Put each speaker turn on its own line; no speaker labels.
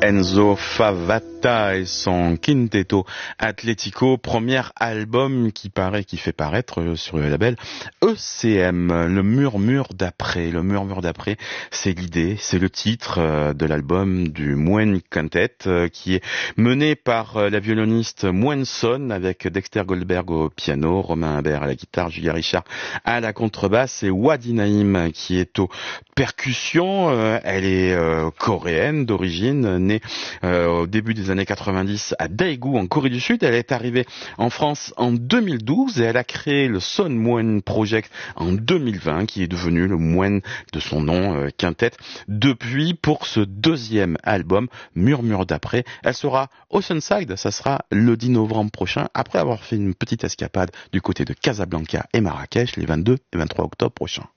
Enzo Favata et son Quinteto Atlético, premier album qui fait paraître sur le label ECM, le murmure d'après. Le murmure d'après, c'est l'idée, c'est le titre de l'album du Muen Quintet qui est mené par la violoniste Mwenson avec Dexter Goldberg au piano, Romain Imbert à la guitare, Julia Richard à la contrebasse et Wadi Naïm qui est aux percussions. Elle est coréenne d'origine, née au début des années 90 à Daegu en Corée du Sud. Elle est arrivée en France en 2012 et elle a créé le Son Muen Project en 2020 qui est devenu le Muen de son nom, Quintet. Depuis, pour ce deuxième album, Murmure d'après, elle sera au Sunside, ça sera le 10 novembre prochain, après avoir fait une petite escapade du côté de Casablanca et Marrakech les 22 et 23 octobre prochains.